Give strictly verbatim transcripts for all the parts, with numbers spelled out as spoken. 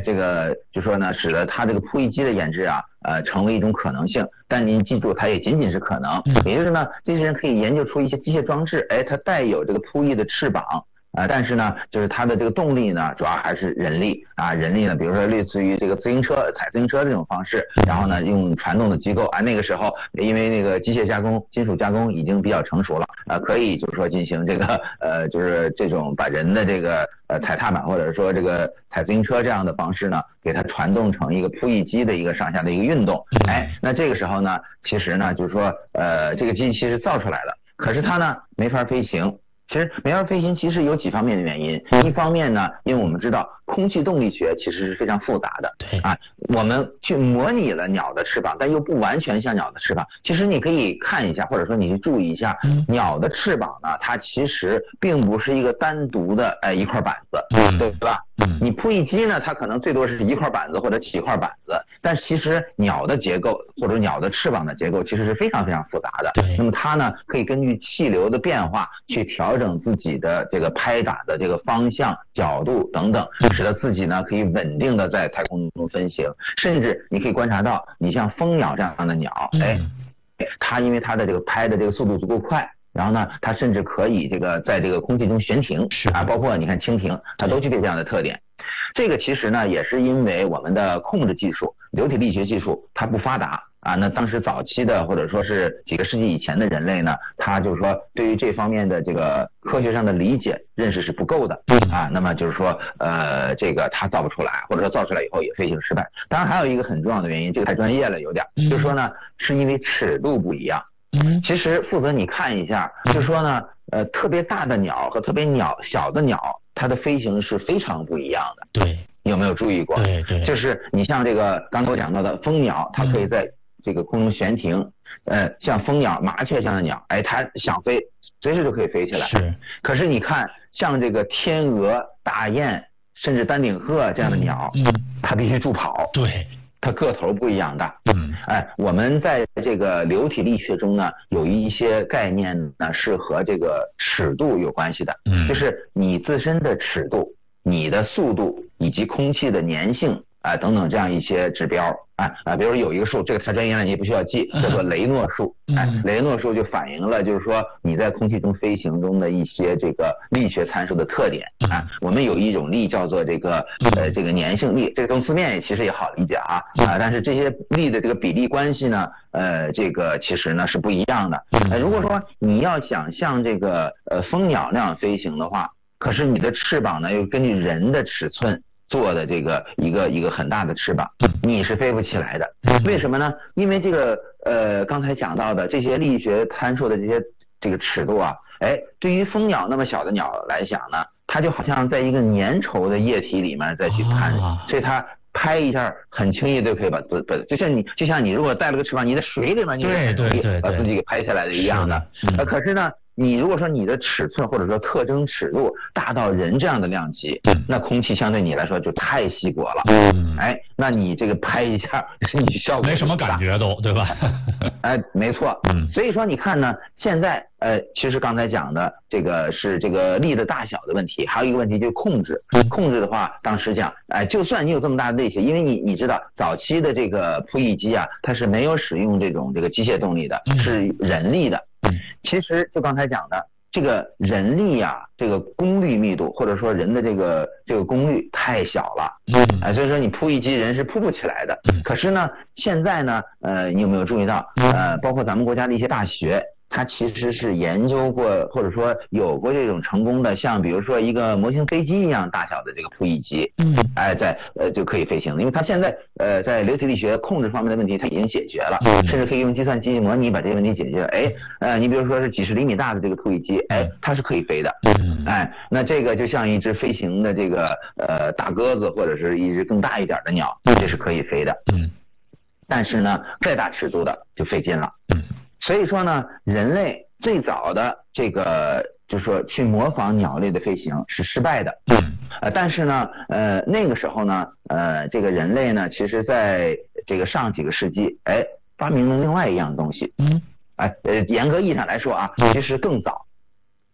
这个就说呢，使得它这个扑翼机的研制啊，呃，成为一种可能性。但您记住，它也仅仅是可能，也就是呢，这些人可以研究出一些机械装置，哎，它带有这个扑翼的翅膀。啊、呃，但是呢，就是它的这个动力呢，主要还是人力啊，人力呢，比如说类似于这个自行车、踩自行车这种方式，然后呢，用传动的机构啊，那个时候因为那个机械加工、金属加工已经比较成熟了，啊，可以就是说进行这个呃，就是这种把人的这个呃踩踏板或者说这个踩自行车这样的方式呢，给它传动成一个扑翼机的一个上下的一个运动，哎，那这个时候呢，其实呢，就是说呃，这个机器是造出来了，可是它呢没法飞行。其实没法飞行其实有几方面的原因，一方面呢，因为我们知道空气动力学其实是非常复杂的， 对啊，我们去模拟了鸟的翅膀，但又不完全像鸟的翅膀。其实你可以看一下，或者说你去注意一下，鸟的翅膀呢，它其实并不是一个单独的呃一块板子，对吧？你扑翼机呢，它可能最多是一块板子或者几块板子，但其实鸟的结构或者鸟的翅膀的结构其实是非常非常复杂的。那么它呢，可以根据气流的变化去调整自己的这个拍打的这个方向、角度等等，使得自己呢可以稳定的在太空中飞行。甚至你可以观察到，你像蜂鸟这样的鸟，哎，它因为它的这个拍的这个速度足够快。然后呢，它甚至可以这个在这个空气中悬停啊，包括你看蜻蜓，它都具备这样的特点。这个其实呢，也是因为我们的控制技术、流体力学技术它不发达啊。那当时早期的或者说是几个世纪以前的人类呢，他就是说对于这方面的这个科学上的理解认识是不够的啊。那么就是说呃，这个他造不出来，或者说造出来以后也飞行失败。当然还有一个很重要的原因，这个太专业了有点，就是说呢，是因为尺度不一样。其实负责你看一下，就说呢，呃，特别大的鸟和特别鸟小的鸟，它的飞行是非常不一样的。 对， 有没有注意过？ 对对， 就是你像这个刚才我讲到的蜂鸟，它可以在这个空中悬停，呃，像蜂鸟、麻雀这样的鸟，哎，它想飞，随时就可以飞起来。 是。可是你看，像这个天鹅、大雁，甚至丹顶鹤这样的鸟，嗯，它必须助跑。 对。 它个头不一样大， 嗯， 哎，我们在这个流体力学中呢，有一些概念呢是和这个尺度有关系的，嗯，就是你自身的尺度、你的速度以及空气的粘性啊、呃、等等这样一些指标，啊啊，比如说有一个数，这个太专业了，你也不需要记，叫做雷诺数，哎，雷诺数就反映了就是说你在空气中飞行中的一些这个力学参数的特点啊。我们有一种力叫做这个呃这个粘性力，这个从字面其实也好理解啊啊，但是这些力的这个比例关系呢，呃，这个其实呢是不一样的。呃，如果说你要想像这个呃蜂鸟那样飞行的话，可是你的翅膀呢又根据人的尺寸做的这个一个一个很大的翅膀，你是飞不起来的。为什么呢？因为这个呃刚才讲到的这些力学参数的这些这个尺度啊，哎，对于蜂鸟那么小的鸟来讲呢，它就好像在一个粘稠的液体里面再去看，哦、所以它拍一下很轻易就可以把自把，就像你就像你如果带了个翅膀，你在水里面你对对对把自己给拍下来的一样的。呃，可是呢。你如果说你的尺寸或者说特征尺度大到人这样的量级，那空气相对你来说就太稀薄了。嗯，哎，那你这个拍一下，你效果没什么感觉都，对吧？ 哎，没错。嗯，所以说你看呢，现在呃，其实刚才讲的这个是这个力的大小的问题，还有一个问题就是控制。控制的话，当时讲，哎，就算你有这么大的力气，因为你你知道早期的这个扑翼机啊，它是没有使用这种这个机械动力的，是人力的。其实就刚才讲的这个人力啊，这个功率密度或者说人的这个这个功率太小了，嗯，哎，所以说你扑一击人是扑不起来的。可是呢，现在呢，呃，你有没有注意到，呃，包括咱们国家的一些大学，它其实是研究过或者说有过这种成功的，像比如说一个模型飞机一样大小的这个扑翼机，嗯，哎，在呃就可以飞行的，因为它现在呃在流体力学控制方面的问题它已经解决了，甚至可以用计算机模拟把这些问题解决了。哎，呃，你比如说是几十厘米大的这个扑翼机，哎，它是可以飞的，嗯，哎，那这个就像一只飞行的这个呃大鸽子或者是一只更大一点的鸟，这是可以飞的，嗯，但是呢，再大尺度的就费劲了，嗯。所以说呢，人类最早的这个就是说去模仿鸟类的飞行是失败的，嗯，呃，但是呢，呃，那个时候呢，呃，这个人类呢，其实在这个上几个世纪，哎，发明了另外一样东西，嗯，哎，呃，严格意义上来说啊，其实更早，哎，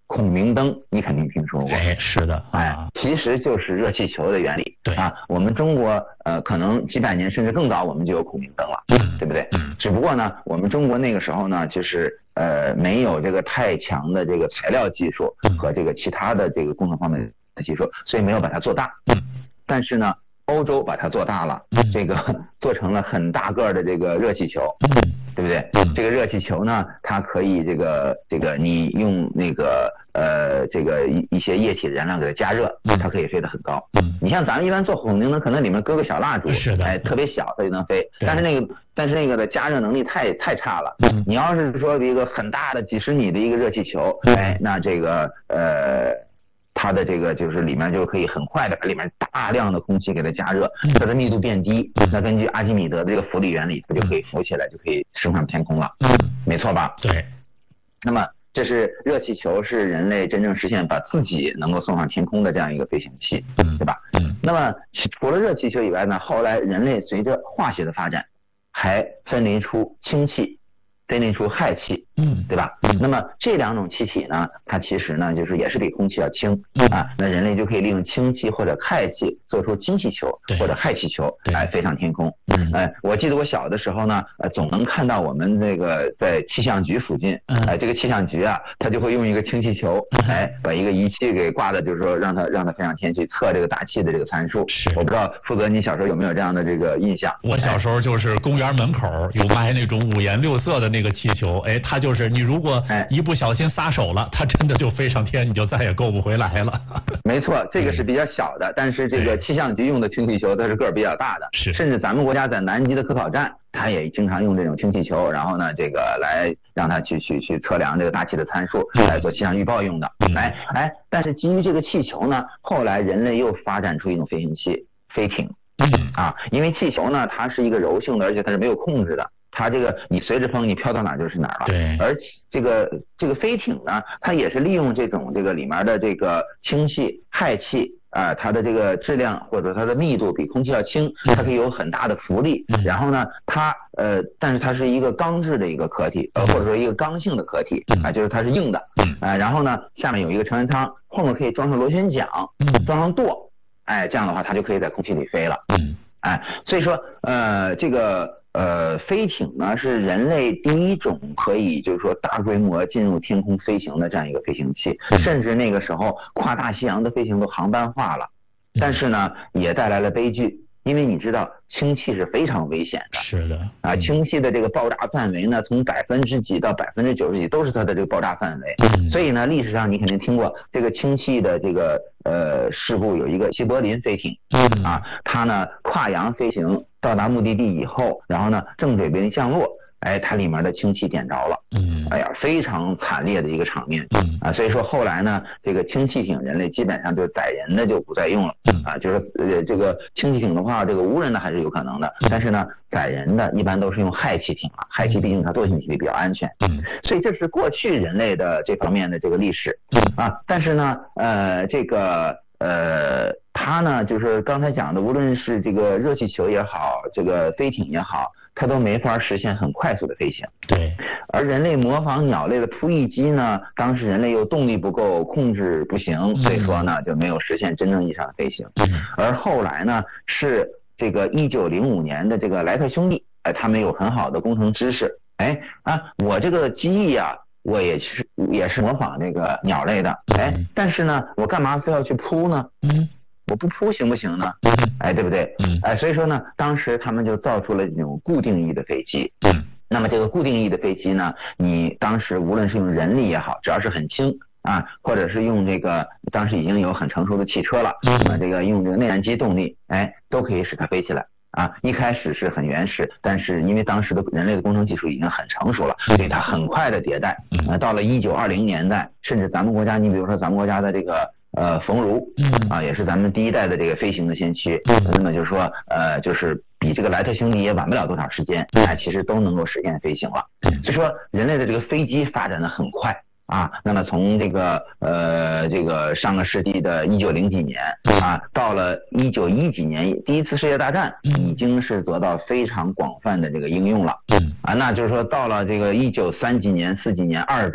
孔明灯，你肯定听说过。 哎，是的， 哎，其实就是热气球的原理。 对啊，我们中国呃可能几百年甚至更早我们就有孔明灯了， 嗯， 对不对？ 嗯， 只不过呢，我们中国那个时候呢，就是呃没有这个太强的这个材料技术和这个其他的这个工程方面的技术，所以没有把它做大。 嗯， 但是呢，欧洲把它做大了，这个做成了很大个的这个热气球，对不对？这个热气球呢，它可以这个这个你用那个呃这个一一些液体的燃料给它加热，它可以飞得很高。你像咱们一般做孔明灯，可能里面搁个小蜡烛， 是的， 哎，特别小它就能飞，但是那个但是那个的加热能力太太差了。你要是说一个很大的几十米的一个热气球，哎，那这个呃。它的这个就是里面就可以很快的把里面大量的空气给它加热，它的密度变低，那根据阿基米德的这个浮力原理，它就可以浮起来，就可以升上天空了。嗯，没错吧？ 对。 那么这是热气球，是人类真正实现把自己能够送上天空的这样一个飞行器，对吧？嗯。那么除了热气球以外呢，后来人类随着化学的发展，还分离出氢气。分离出氦气，嗯，对吧？嗯，那么这两种气体呢，它其实呢，就是也是比空气要轻啊。那人类就可以利用氢气或者氦气做出氢气球或者氦气球来飞上天空。嗯，哎，我记得我小的时候呢，呃，总能看到我们这个在气象局附近，哎，这个气象局啊，它就会用一个氢气球，哎，把一个仪器给挂的，就是说让它让它飞上天去测这个大气的这个参数。是，我不知道富哥你小时候有没有这样的这个印象？ 我小时候就是公园门口有卖那种五颜六色的那。那个气球，哎，它就是你如果一不小心撒手了，它真的就飞上天，你就再也够不回来了。 没错，这个是比较小的，但是这个气象局用的氢气球，它是个儿比较大的。是，甚至咱们国家在南极的科考站，它也经常用这种氢气球，然后呢，这个来让它去去去测量这个大气的参数，来做气象预报用的。哎哎，但是基于这个气球呢，后来人类又发展出一种飞行器——飞艇。啊，因为气球呢，它是一个柔性的，而且它是没有控制的。它这个你随着风你飘到哪就是哪了。对。而这个这个飞艇呢，它也是利用这种这个里面的这个氢气、氦气啊、呃，它的这个质量或者它的密度比空气要轻，它可以有很大的浮力。然后呢，它呃，但是它是一个钢制的一个壳体，呃，或者说一个刚性的壳体啊、呃，就是它是硬的。嗯。啊、呃，然后呢，下面有一个成人舱，后面可以装上螺旋桨，装上舵，哎，这样的话它就可以在空气里飞了。嗯。哎，所以说呃，这个。呃，飞艇呢是人类第一种可以就是说大规模进入天空飞行的这样一个飞行器，甚至那个时候跨大西洋的飞行都航班化了，但是呢也带来了悲剧，因为你知道氢气是非常危险的。是的。啊，氢气的这个爆炸范围呢，从百分之几到百分之九十几都是它的这个爆炸范围。嗯。所以呢，历史上你肯定听过这个氢气的这个呃事故，有一个西柏林飞艇。嗯。啊，它呢跨洋飞行。到达目的地以后，然后呢正水平降落，哎，它里面的氢气点着了，嗯，哎呀，非常惨烈的一个场面，嗯啊，所以说后来呢，这个氢气艇人类基本上就载人的就不再用了，嗯啊，就是呃这个氢气艇的话，这个无人的还是有可能的，但是呢载人的一般都是用氦气艇了，氦气毕竟它惰性气体比较安全，嗯，所以这是过去人类的这方面的这个历史，嗯啊，但是呢呃这个。呃，它呢，就是刚才讲的，无论是这个热气球也好，这个飞艇也好，它都没法实现很快速的飞行。对。而人类模仿鸟类的扑翼机呢，当时人类又动力不够，控制不行，所以说呢，就没有实现真正意义上的飞行。嗯。而后来呢，是这个一九零五年的这个莱特兄弟，哎，他们有很好的工程知识，哎啊，我这个机翼啊。我也是也是模仿这个鸟类的，哎，但是呢，我干嘛非要去扑呢？嗯，我不扑行不行呢？嗯，哎，对不对？嗯，哎，所以说呢，当时他们就造出了这种固定翼的飞机。嗯，那么这个固定翼的飞机呢，你当时无论是用人力也好，只要是很轻啊，或者是用这个当时已经有很成熟的汽车了，啊，这个用这个内燃机动力，哎，都可以使它飞起来。啊，一开始是很原始，但是因为当时的人类的工程技术已经很成熟了，所以它很快的迭代。啊，到了一九二零年代，甚至咱们国家，你比如说咱们国家的这个呃冯如，啊，也是咱们第一代的这个飞行的先驱。那么就是说，呃，就是比这个莱特兄弟也晚不了多少时间，哎，其实都能够实现飞行了。所以说，人类的这个飞机发展的很快。啊，那么从这个呃这个上个世纪的一九零几年啊，到了一九一几年第一次世界大战，已经是得到非常广泛的这个应用了。嗯啊，那就是说到了这个一九三几年、四几年二战，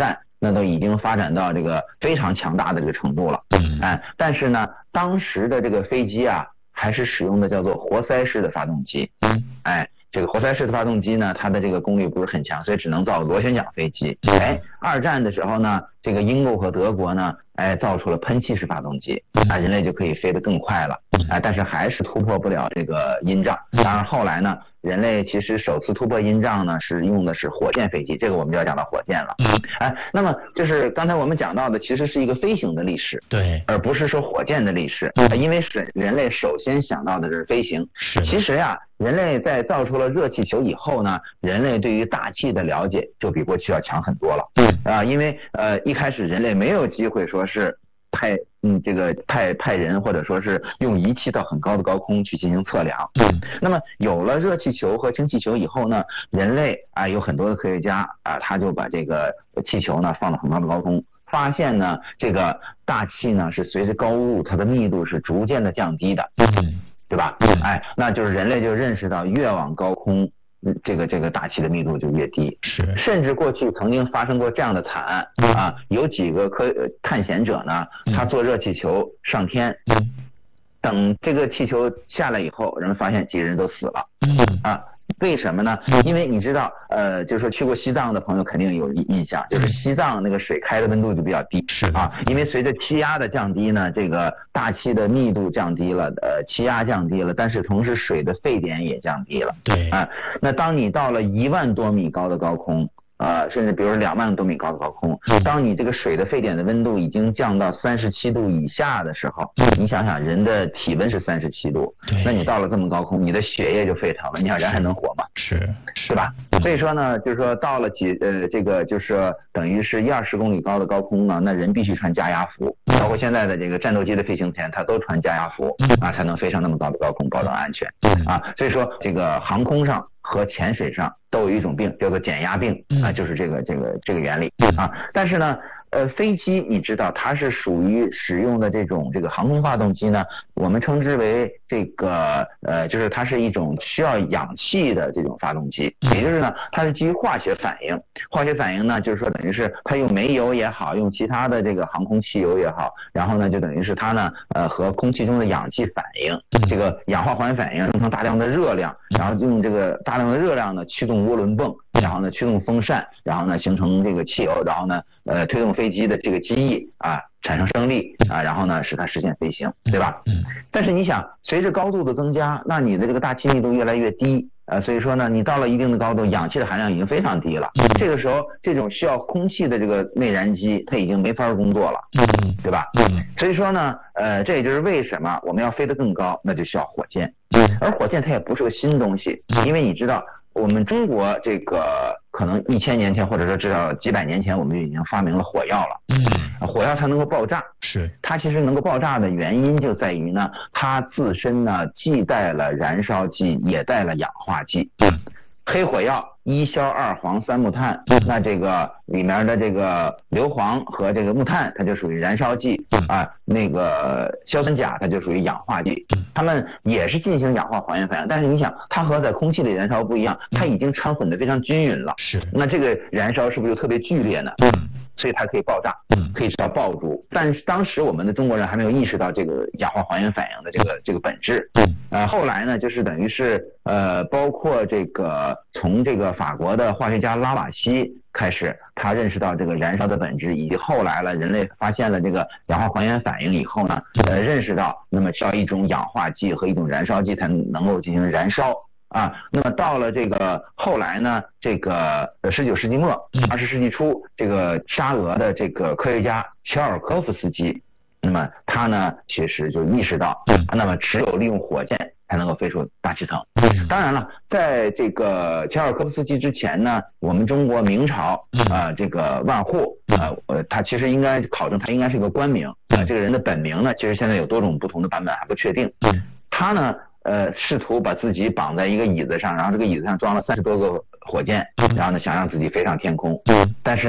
那都已经发展到这个非常强大的这个程度了。 嗯， 哎，但是呢，当时的这个飞机啊，还是使用的叫做活塞式的发动机。 嗯， 哎，这个活塞式的发动机呢，它的这个功率不是很强，所以只能造螺旋桨飞机。哎，二战的时候呢，这个英国和德国呢，哎，造出了喷气式发动机，啊，人类就可以飞得更快了。啊，但是还是突破不了这个阴障。当然后来呢，人类其实首次突破阴障呢，是用的是火箭飞机，这个我们就要讲到火箭了。哎，那么就是刚才我们讲到的，其实是一个飞行的历史， 对， 而不是说火箭的历史。因为是人类首先想到的是飞行。 是， 其实呀，人类在造出了热气球以后呢，人类对于大气的了解就比过去要强很多了。 嗯， 啊，因为呃一开始人类没有机会说是派嗯这个派派人或者说是用仪器到很高的高空去进行测量。 嗯， 那么有了热气球和氢气球以后呢，人类啊有很多的科学家啊，他就把这个气球呢放到很高的高空，发现呢这个大气呢是随着高度它的密度是逐渐的降低的。 嗯， 对吧？嗯，哎，那就是人类就认识到越往高空，这个这个大气的密度就越低。 是， 甚至过去曾经发生过这样的惨案。嗯，啊，有几个科探险者呢，他坐热气球上天。 嗯， 等这个气球下来以后，人们发现几个人都死了。 嗯， 啊。为什么呢？因为你知道，呃，就是说去过西藏的朋友肯定有印象，就是西藏那个水开的温度就比较低。 是啊，因为随着气压的降低呢，这个大气的密度降低了，呃，气压降低了，但是同时水的沸点也降低了。 对。 啊，那当你到了一万多米高的高空。呃，甚至比如说两万多米高的高空，当你这个水的沸点的温度已经降到三十七度以下的时候，你想想人的体温是三十七度，那你到了这么高空，你的血液就沸腾了，你想人还能活吗？ 是， 是吧？所以说呢，就是说到了几呃这个就是等于是一二十公里高的高空呢，那人必须穿加压服，包括现在的这个战斗机的飞行前，它都穿加压服啊，才能飞上那么高的高空，保证安全啊。所以说这个航空上和潜水上都有一种病叫做减压病啊，就是这个这个这个原理啊。但是呢，呃，飞机你知道它是属于使用的这种这个航空发动机呢，我们称之为这个呃，就是它是一种需要氧气的这种发动机，也就是呢，它是基于化学反应。化学反应呢，就是说等于是它用煤油也好，用其他的这个航空汽油也好，然后呢，就等于是它呢呃和空气中的氧气反应，这个氧化还原反应生成大量的热量，然后用这个大量的热量呢驱动涡轮泵，然后呢驱动风扇，然后呢形成这个汽油，然后呢呃推动飞机的这个机翼啊产生升力啊，然后呢使它实现飞行，对吧？嗯。但是你想，随着高度的增加，那你的这个大气密度越来越低，呃，所以说呢，你到了一定的高度，氧气的含量已经非常低了。这个时候，这种需要空气的这个内燃机，它已经没法工作了，嗯，对吧？嗯。所以说呢，呃，这也就是为什么我们要飞得更高，那就需要火箭。而火箭它也不是个新东西，因为你知道，我们中国这个可能一千年前，或者说至少几百年前，我们就已经发明了火药了。嗯，火药它能够爆炸， 是它其实能够爆炸的原因就在于呢，它自身呢既带了燃烧剂，也带了氧化剂。嗯，黑火药一硝二磺三木炭，那这个里面的这个硫磺和这个木炭，它就属于燃烧剂啊，那个硝酸钾它就属于氧化剂，它们也是进行氧化还原反应，但是你想，它和在空气里燃烧不一样，它已经掺混的非常均匀了， 是， 那这个燃烧是不是就特别剧烈呢？嗯，所以它可以爆炸，嗯，可以制造爆竹，但是当时我们的中国人还没有意识到这个氧化还原反应的这个这个本质，嗯，呃，后来呢，就是等于是呃，包括这个从这个法国的化学家拉瓦锡开始，他认识到这个燃烧的本质，以及后来了人类发现了这个氧化还原反应以后呢，呃，认识到那么需要一种氧化剂和一种燃烧剂才能够进行燃烧啊。那么到了这个后来呢，这个十九世纪末、二十世纪初，这个沙俄的这个科学家乔尔科夫斯基，那么他呢其实就意识到，那么只有利用火箭才能够飞出大气层。当然了，在这个乔尔科夫斯基之前呢，我们中国明朝啊、呃，这个万户啊，呃，他其实应该考证他应该是个官名啊、呃，这个人的本名呢，其实现在有多种不同的版本还不确定。他呢，呃，试图把自己绑在一个椅子上，然后这个椅子上装了三十多个火箭，然后呢，想让自己飞上天空。但是呢，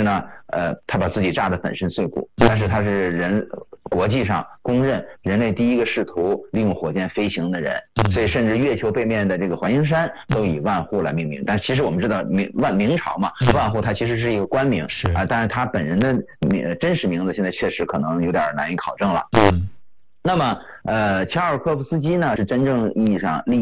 呃，他把自己炸得粉身碎骨，但是他是人国际上公认人类第一个试图利用火箭飞行的人，所以甚至月球背面的这个环形山都以万户来命名。但其实我们知道明万明朝嘛，万户它其实是一个官名啊，但是他本人的名真实名字现在确实可能有点难以考证了。 嗯， 那么呃，乔尔科夫斯基呢是真正意义上利